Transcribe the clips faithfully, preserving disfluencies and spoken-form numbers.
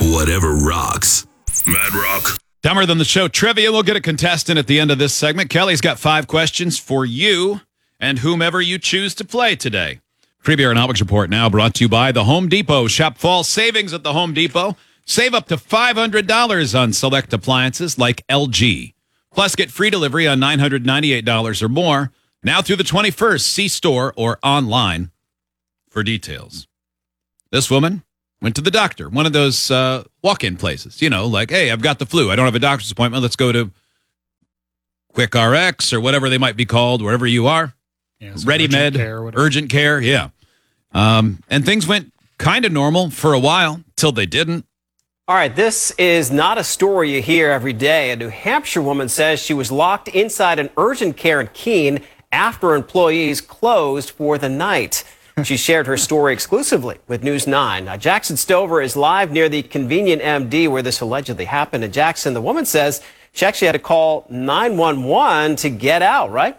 Whatever rocks. Mad Rock. Dumber Than the Show trivia. We'll get a contestant at the end of this segment. Kelly's got five questions for you and whomever you choose to play today. Freebie Aeronautics Report now brought to you by the Home Depot. Shop fall savings at the Home Depot. Save up to five hundred dollars on select appliances like L G. Plus, get free delivery on nine hundred ninety-eight dollars or more. Now through the twenty-first. See store or online for details. This woman went to the doctor, one of those uh, walk-in places. You know, like, hey, I've got the flu. I don't have a doctor's appointment. Let's go to Quick R X or whatever they might be called, wherever you are. Yeah, so Ready Med, urgent care, urgent care, yeah. Um, and things went kind of normal for a while till they didn't. All right, this is not a story you hear every day. A New Hampshire woman says she was locked inside an urgent care in Keene after employees closed for the night. She shared her story exclusively with News nine. Now, Jackson Stover is live near the Convenient M D where this allegedly happened. And Jackson, the woman says she actually had to call nine one one to get out, right?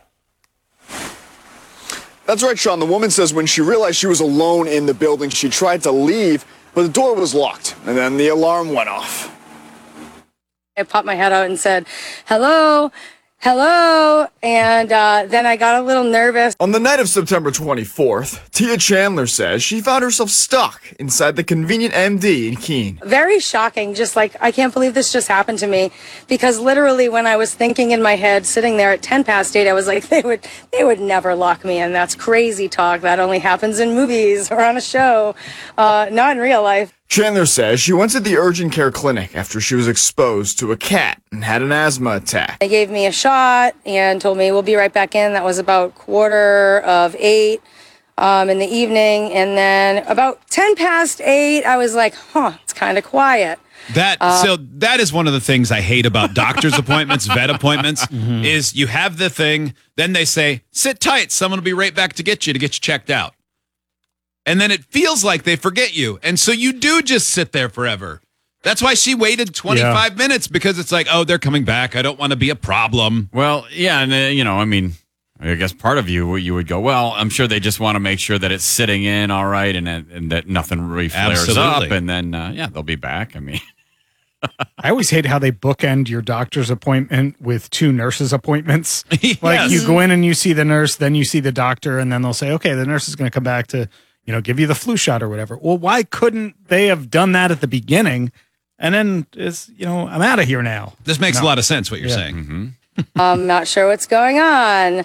That's right, Sean. The woman says when she realized she was alone in the building, she tried to leave, but the door was locked, and then the alarm went off. I popped my head out and said, hello, hello, and uh, then I got a little nervous. On the night of September twenty-fourth, Tia Chandler says she found herself stuck inside the Convenient M D in Keene. Very shocking, just like, I can't believe this just happened to me, because literally when I was thinking in my head, sitting there at ten past eight, I was like, they would, they would never lock me in. That's crazy talk. That only happens in movies or on a show, uh, not in real life. Chandler says she went to the urgent care clinic after she was exposed to a cat and had an asthma attack. They gave me a shot and told me we'll be right back in. That was about quarter of eight um, in the evening. And then about ten past eight, I was like, huh, it's kind of quiet. That uh, so that is one of the things I hate about doctor's appointments, vet appointments, mm-hmm. is you have the thing, then they say, sit tight, someone will be right back to get you to get you checked out. And then it feels like they forget you. And so you do just sit there forever. That's why she waited twenty-five yeah. minutes, because it's like, oh, they're coming back. I don't want to be a problem. Well, yeah. And, uh, you know, I mean, I guess part of you, you would go, well, I'm sure they just want to make sure that it's sitting in all right and, and that nothing really flares Absolutely. up. And then, uh, yeah, they'll be back. I mean, I always hate how they bookend your doctor's appointment with two nurses' appointments. Yes. Like you go in and you see the nurse, then you see the doctor, and then they'll say, okay, the nurse is going to come back to, you know, give you the flu shot or whatever. Well, why couldn't they have done that at the beginning? And then it's, you know, I'm out of here now. This makes no. a lot of sense what you're yeah. saying. Mm-hmm. I'm not sure what's going on.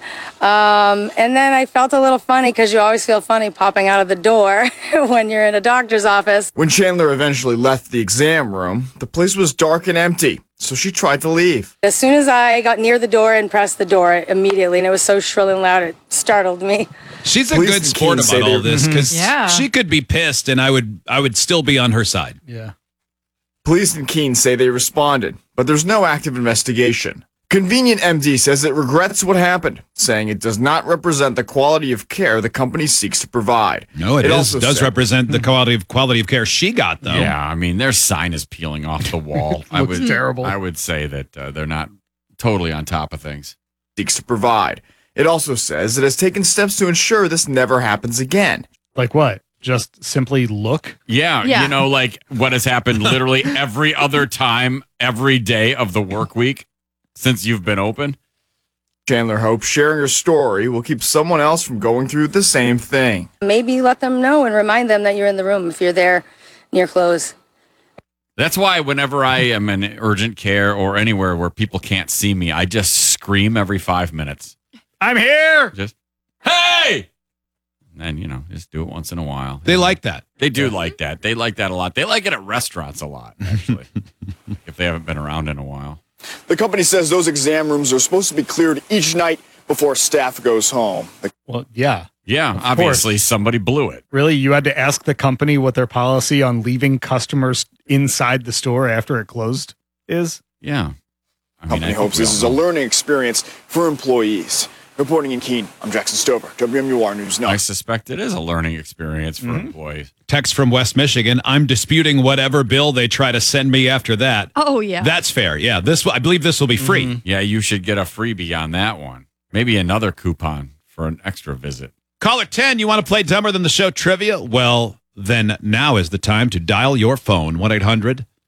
Um, and then I felt a little funny, because you always feel funny popping out of the door when you're in a doctor's office. When Chandler eventually left the exam room, the place was dark and empty, so she tried to leave. As soon as I got near the door and pressed the door immediately, and it was so shrill and loud, it startled me. She's a Police good in sport Keene say about all they- this, because Yeah. she could be pissed, and I would I would still be on her side. Yeah. Police in Keene say they responded, but there's no active investigation. Convenient M D says it regrets what happened, saying it does not represent the quality of care the company seeks to provide. No, it, It is, also does said- represent the quality of quality of care she got, though. Yeah, I mean, their sign is peeling off the wall. I Looks would terrible. I would say that uh, they're not totally on top of things. Seeks to provide. It also says it has taken steps to ensure this never happens again. Like what? Just simply look? Yeah, Yeah. you know, like what has happened literally every other time, every day of the work week since you've been open. Chandler hopes sharing her story will keep someone else from going through the same thing. Maybe let them know and remind them that you're in the room if you're there near close. That's why whenever I am in urgent care or anywhere where people can't see me, I just scream every five minutes. I'm here! Just, hey! And then, you know, just do it once in a while. They like that. They do like that. They like that a lot. They like it at restaurants a lot, actually, if they haven't been around in a while. The company says those exam rooms are supposed to be cleared each night before staff goes home. The Well, yeah. Yeah, obviously somebody blew it. Really? You had to ask the company what their policy on leaving customers inside the store after it closed is? Yeah. I mean, company I think hopes we this all is a know. learning experience for employees. Reporting in Keene, I'm Jackson Stover, W M U R News I nine. suspect it is a learning experience for Mhm. employees. Text from West Michigan. I'm disputing whatever bill they try to send me after that. Oh, yeah. That's fair. Yeah, this I believe this will be free. Mhm. Yeah, you should get a freebie on that one. Maybe another coupon for an extra visit. Caller ten, you want to play Dumber Than the Show trivia? Well, then now is the time to dial your phone, one eight hundred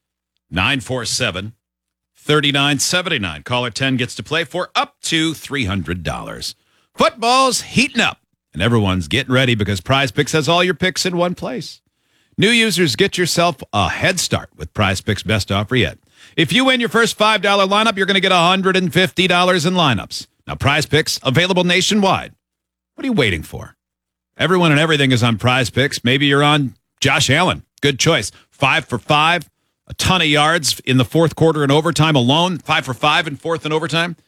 nine four seven, three nine seven nine. Caller ten gets to play for up to three hundred dollars. Football's heating up, and everyone's getting ready because Prize Picks has all your picks in one place. New users, get yourself a head start with Prize Picks' best offer yet. If you win your first five dollar lineup, you're going to get one hundred fifty dollars in lineups. Now, Prize Picks, available nationwide. What are you waiting for? Everyone and everything is on Prize Picks. Maybe you're on Josh Allen. Good choice. Five for five, a ton of yards in the fourth quarter and overtime alone. Five for five in fourth and overtime.